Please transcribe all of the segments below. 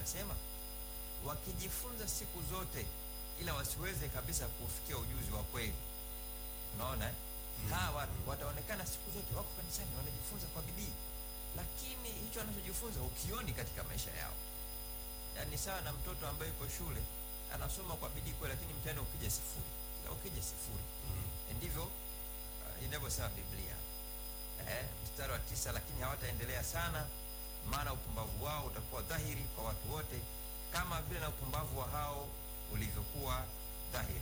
inasema wakijifunza siku zote ila wasiweze kabisa kufikia ujuzi wa kweli. Unaona hawa wataonekana siku zote wako kanisani wanajifunza kwa bidii, lakini hicho anachojifunza ukioni katika maisha yao. Yaani sawa na mtoto ambaye yuko shule anasoma kwa bidii kweli, lakini mtihani ukija sifuri, ukija sifuri. Ndivyo inavyosema Biblia. Mstari wa 9, lakini hawataendelea sana, maana upumbavu wao utakuwa dhahiri kwa watu wote, kama vile na upumbavu wa hao ulivyokuwa dhahiri.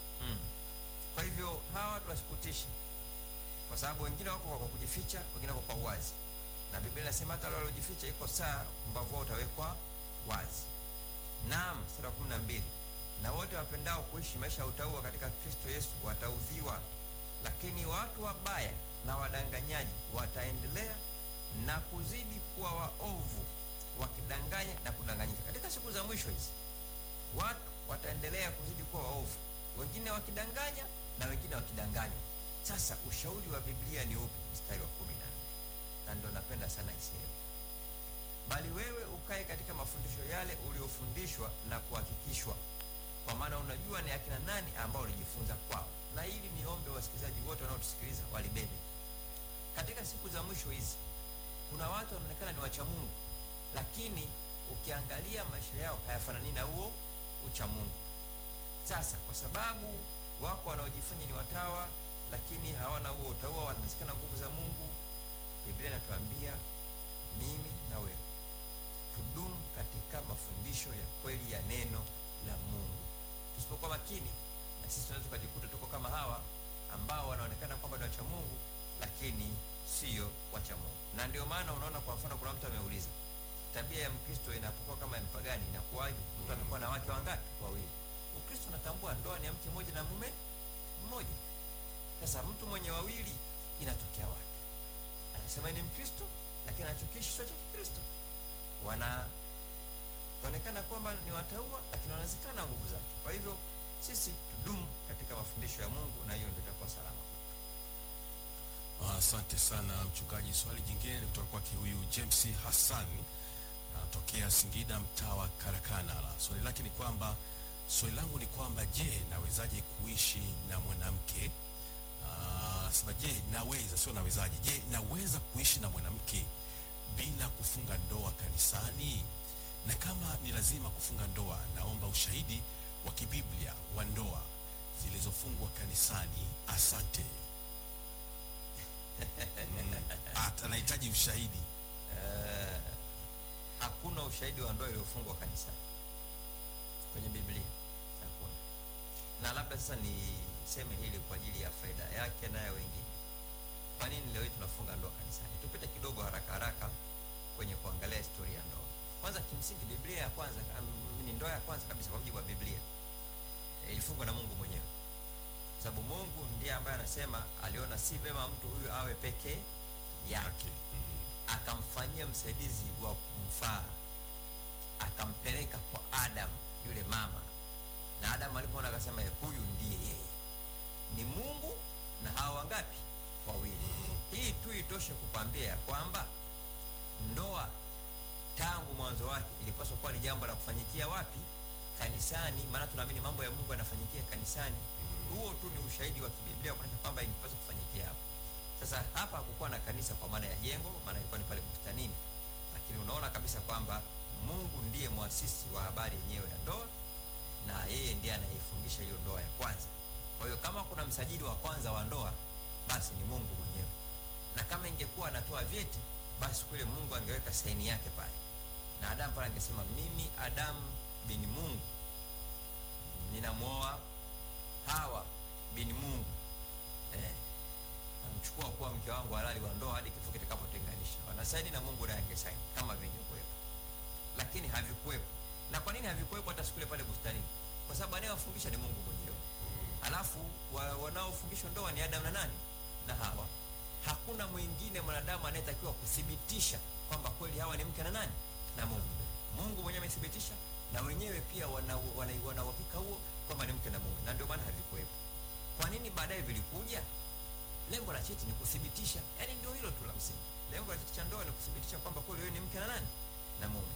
Kwa hivyo hawa watu wasikutishe, kwa sababu wengine wako kwa kujificha, wengine wako kwa uwazi. Na Biblia inasema hata wale waliojificha iko saa upumbavu wao utawekwa wazi. Naam, sura 12, na wote wapendao kuishi maisha ya utauwa katika Kristo Yesu wataudhiwa, lakini watu wabaya na wadanganyaji wataendelea na kuzidi kuwa waovu, wakidanganya na kudanganyika. Katika siku za mwisho hizi watu wataendelea kuzidi kuwa waovu, wengine wakidanganya na wengine wakidanganywa. Sasa ushauri wa Biblia ni upi? Mstari wa 14, na ndio napenda sana iseme, bali wewe ukae katika mafundisho yale uliofundishwa na kuhakikishwa, kwa maana unajua ni akina nani ambao ulijifunza kwao. Na hili ni ombi wasikilizaji wote wanaotusikiliza walibebe. Katika siku za mwisho hizi kuna watu wanaonekana ni wacha Mungu, lakini ukiangalia maisha yao hayafanani na huo ucha Mungu. Sasa kwa sababu wako wanaojifanya ni watawa lakini hawana huo utaua, wanasikana nguvu za Mungu, Biblia inatuambia mimi na wewe tudumu katika mafundisho ya kweli ya neno la Mungu. Tusipokuwa makini, na sisi tunaweza kujikuta tuko kama hawa ambao wanaonekana kwamba ni wacha Mungu lakini sio wacha Mungu. Na ndio maana unaona, kwa mfano, kuna mtu ameuliza, tabia ya Mkristo inapokuwa kama ya mpagani inakuwaje? Mtu anakuwa na wake wangapi? Wawili. Ukristo unatambua ndoa ni ya mke mmoja na mume mmoja. Sasa mtu mwenye wawili inatokea wapi? Anasema ni Mkristo lakini anachokishi sio cha Kikristo. Wanaonekana kwamba ni wataua lakini wanazikana nguvu zake. Kwa hivyo sisi tudumu katika mafundisho ya Mungu, na hiyo ndio itakuwa salama. Asante sana mchungaji. Swali jingine ni kutoka kwa huyu James Hassan, anatokea Singida, mtaa wa Karakana. Swali lake ni kwamba, swali langu ni kwamba, je, nawezaje kuishi na mwanamke? Sema je, naweza, sio nawezaje. Je, naweza kuishi na mwanamke bila kufunga ndoa kanisani? Na kama ni lazima kufunga ndoa, naomba ushahidi wa kibiblia wa ndoa zilizofungwa kanisani. Asante. Anahitaji ushahidi. Hakuna ushahidi wa ndoa iliyofungwa kanisani kwenye Biblia, hakuna. Na labda sasa niseme hili kwa ajili ya faida yake na ya wengine. Kwa nini leo hii tunafunga ndoa kanisani? Tupite kidogo haraka haraka kwenye kuangalia historia ya ndoa. Kwanza kimsingi, Biblia ya kwanza ni ndoa ya kwanza kabisa kwa mujibu wa Biblia ilifungwa na Mungu mwenyewe, sababu Mungu ndiye ambaye anasema aliona si vema mtu huyu awe peke yake, akamfanyia msaidizi wa kumfaa, akampeleka kwa Adam yule mama. Na Adam alipoona akasema huyu ndiye yeye, ni Mungu na hawa wangapi? Wawili. Hii tu itoshe kukwambia ya kwamba ndoa tangu mwanzo wake ilipaswa kuwa ni jambo la kufanyikia wapi? Kanisani. Maana tunaamini mambo ya Mungu yanafanyikia kanisani. Huo tu ni ushahidi wa kibiblia kuonyesha kwamba ingepaswa kufanyikia hapo. Sasa hapa hakukuwa na kanisa kwa maana ya jengo, maana ilikuwa ni pale bustanini, lakini unaona kabisa kwamba Mungu ndiye muasisi wa habari yenyewe ya ndoa, na yeye ndiye anayefundisha hiyo ndoa ya kwanza. Kwa hiyo kama kuna msajili wa kwanza wa ndoa, basi ni Mungu mwenyewe. Na kama ingekuwa anatoa vyeti, basi kule Mungu angeweka saini yake pale, na Adam pale angesema mimi Adam bin Mungu ninamwoa Hawa bin Mungu, namchukua kuwa mke wangu halali wa ndoa hadi kifo kitakapotenganisha. Wanasaini na Mungu ndiye angesaini kama vingekuwepo, lakini havikuwepo. Na kwa nini havikuwepo hata siku ile pale bustanini? Kwa sababu anayewafungisha ni Mungu mwenyewe. Alafu wanaofungishwa ndoa ni Adam na nani? Na Hawa. Hakuna mwingine mwanadamu anayetakiwa kuthibitisha kwamba kweli Hawa ni mke na nani? Na Mungu. Mungu mwenyewe amethibitisha, na wenyewe pia wana uhakika huo kwamba ni mke na mume, na ndio maana havikuwepo. Kwa nini baadaye vilikuja? Lengo la cheti ni kuthibitisha, yaani ndio hilo tu la msingi. Lengo la cheti cha ndoa ni kuthibitisha kwamba kweli wewe ni mke na nani? Na mume.